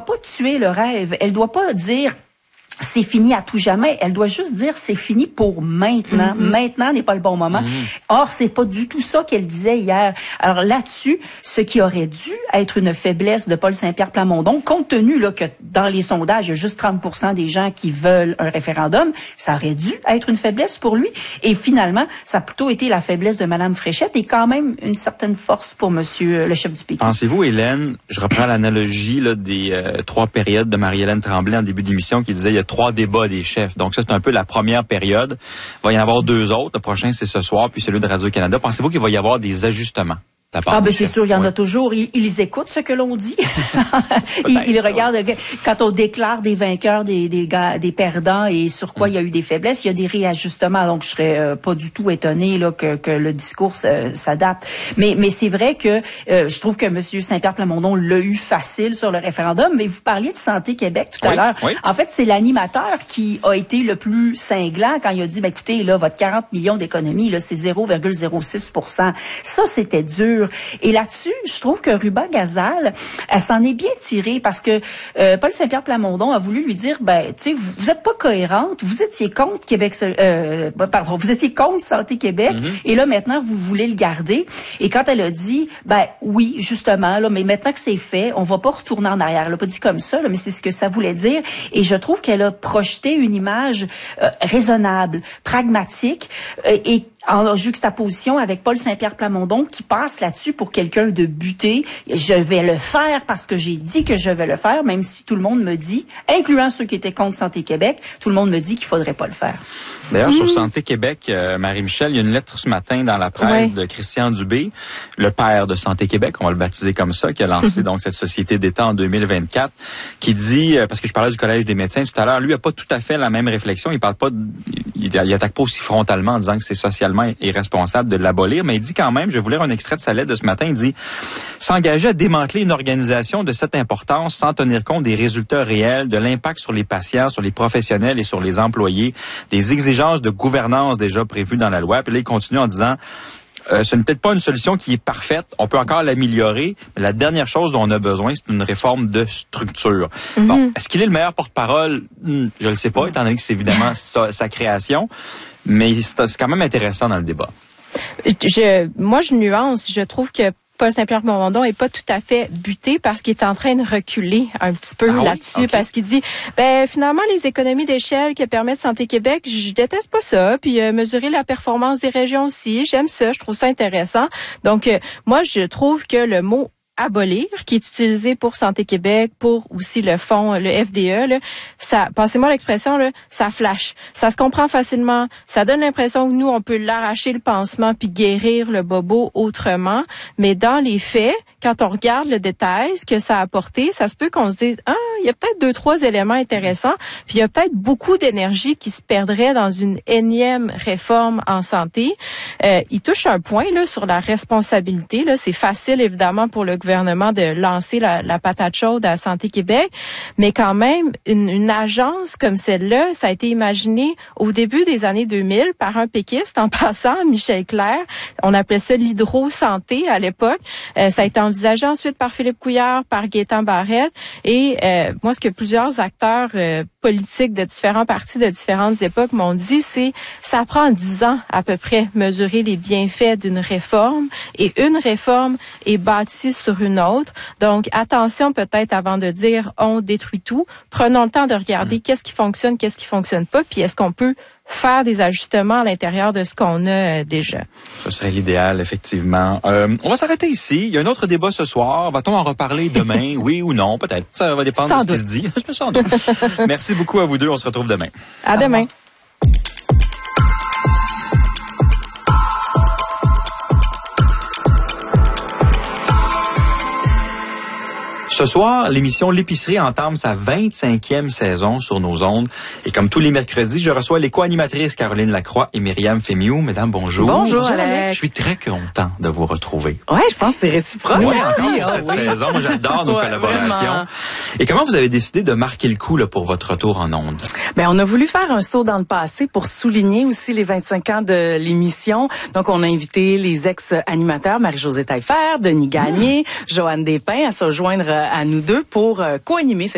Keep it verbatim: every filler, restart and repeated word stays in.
pas tuer le rêve. Elle doit pas dire c'est fini à tout jamais. Elle doit juste dire c'est fini pour maintenant. Mm-hmm. Maintenant n'est pas le bon moment. Mm-hmm. Or, c'est pas du tout ça qu'elle disait hier. Alors là-dessus, ce qui aurait dû être une faiblesse de Paul Saint-Pierre Plamondon, compte tenu là que dans les sondages, il y a juste trente pour cent des gens qui veulent un référendum, ça aurait dû être une faiblesse pour lui. Et finalement, ça a plutôt été la faiblesse de Mme Fréchette et quand même une certaine force pour Monsieur le chef du P Q. Pensez-vous, Hélène, je reprends l'analogie là, des euh, trois périodes de Marie-Hélène Tremblay en début d'émission qui disait il y a trois débats des chefs. Donc ça, c'est un peu la première période. Il va y en avoir deux autres. Le prochain, c'est ce soir, puis celui de Radio-Canada. Pensez-vous qu'il va y avoir des ajustements? Ah ben c'est sûr, il y en oui. a toujours. Ils, ils écoutent ce que l'on dit. ils, ils regardent quand on déclare des vainqueurs, des des, gars, des perdants et sur quoi mm. il y a eu des faiblesses, il y a des réajustements. Donc je serais euh, pas du tout étonnée là que, que le discours euh, s'adapte. Mais mais c'est vrai que euh, je trouve que Monsieur Saint-Pierre Plamondon l'a eu facile sur le référendum. Mais vous parliez de Santé Québec tout oui, à l'heure. Oui. En fait, c'est l'animateur qui a été le plus cinglant quand il a dit ben écoutez là votre quarante millions d'économies là c'est zéro virgule zéro six pour cent. Ça c'était dur. Et là-dessus, je trouve que Ruba Gazal, elle s'en est bien tirée parce que euh, Paul Saint-Pierre Plamondon a voulu lui dire, ben, tu sais, vous, vous êtes pas cohérente, vous étiez contre Québec, euh, pardon, vous étiez contre Santé Québec, mm-hmm. et là maintenant vous voulez le garder. Et quand elle a dit, ben oui, justement, là, mais maintenant que c'est fait, on va pas retourner en arrière. Elle a pas dit comme ça, là, mais c'est ce que ça voulait dire. Et je trouve qu'elle a projeté une image euh, raisonnable, pragmatique, euh, et en juxtaposition avec Paul Saint-Pierre Plamondon qui passe là-dessus pour quelqu'un de buté. Je vais le faire parce que j'ai dit que je vais le faire, même si tout le monde me dit, incluant ceux qui étaient contre Santé Québec, tout le monde me dit qu'il faudrait pas le faire. D'ailleurs, mmh. sur Santé Québec, euh, Marie-Michel, il y a une lettre ce matin dans la presse ouais. de Christian Dubé, le père de Santé Québec, on va le baptiser comme ça, qui a lancé mmh. donc cette société d'État en deux mille vingt-quatre, qui dit, euh, parce que je parlais du Collège des médecins tout à l'heure, lui a pas tout à fait la même réflexion. Il parle pas, de, il, il attaque pas aussi frontalement en disant que c'est socialement irresponsable de l'abolir, mais il dit quand même, je vais vous lire un extrait de sa lettre de ce matin, il dit « S'engager à démanteler une organisation de cette importance sans tenir compte des résultats réels, de l'impact sur les patients, sur les professionnels et sur les employés, des exigences de gouvernance déjà prévues dans la loi. » Puis là, il continue en disant euh, « Ce n'est peut-être pas une solution qui est parfaite, on peut encore l'améliorer, mais la dernière chose dont on a besoin, c'est une réforme de structure. Mm-hmm. » Bon, est-ce qu'il est le meilleur porte-parole? Hmm, je ne le sais pas, étant donné que c'est évidemment sa, sa création, mais c'est, c'est quand même intéressant dans le débat. Je, moi, je nuance. Je trouve que Paul Saint-Pierre Plamondon est pas tout à fait buté parce qu'il est en train de reculer un petit peu ah là-dessus, oui? Okay. Parce qu'il dit, ben finalement les économies d'échelle que permettent Santé Québec, je déteste pas ça. Puis euh, mesurer la performance des régions aussi, j'aime ça, je trouve ça intéressant. Donc euh, moi, je trouve que le mot abolir, qui est utilisé pour Santé Québec, pour aussi le fonds, le F D E, là, ça, passez-moi l'expression, là, ça flash. Ça se comprend facilement. Ça donne l'impression que nous, on peut l'arracher le pansement puis guérir le bobo autrement. Mais dans les faits, quand on regarde le détail, ce que ça a apporté, ça se peut qu'on se dise, ah, il y a peut-être deux, trois éléments intéressants, puis il y a peut-être beaucoup d'énergie qui se perdrait dans une énième réforme en santé. Euh, il touche un point, là, sur la responsabilité, là. C'est facile, évidemment, pour le gouvernement gouvernement de lancer la, la patate chaude à Santé Québec, mais quand même, une, une agence comme celle-là, ça a été imaginé au début des années deux mille par un péquiste, en passant, Michel Clerc. On appelait ça l'hydro-santé à l'époque. Euh, ça a été envisagé ensuite par Philippe Couillard, par Gaétan Barrette, et euh, moi, ce que plusieurs acteurs euh, politiques de différents partis, de différentes époques m'ont dit, c'est ça prend dix ans à peu près mesurer les bienfaits d'une réforme, et une réforme est bâtie sur une autre. Donc, attention peut-être avant de dire on détruit tout. Prenons le temps de regarder mmh. qu'est-ce qui fonctionne, qu'est-ce qui fonctionne pas, puis est-ce qu'on peut faire des ajustements à l'intérieur de ce qu'on a euh, déjà. Ce serait l'idéal, effectivement. Euh, on va s'arrêter ici. Il y a un autre débat ce soir. Va-t-on en reparler demain? Oui ou non? Peut-être. Ça va dépendre Sans de ce doute. qui se dit. Je me sens doute. Merci beaucoup à vous deux. On se retrouve demain. À demain. Ce soir, l'émission L'Épicerie entame sa vingt-cinquième saison sur nos ondes. Et comme tous les mercredis, je reçois les co-animatrices Caroline Lacroix et Myriam Fémiou. Mesdames, bonjour. Bonjour, Alex. Je suis très content de vous retrouver. Ouais, je pense que c'est réciproque. Oui, aussi, encore oh, cette oui. saison. Moi, j'adore nos ouais, collaborations. Vraiment. Et comment vous avez décidé de marquer le coup là, pour votre retour en ondes? Ben, on a voulu faire un saut dans le passé pour souligner aussi les vingt-cinq ans de l'émission. Donc, on a invité les ex-animateurs Marie-Josée Taillefer, Denis Gagné, mmh. Joanne Despins à se joindre à nous deux pour euh, co-animer cette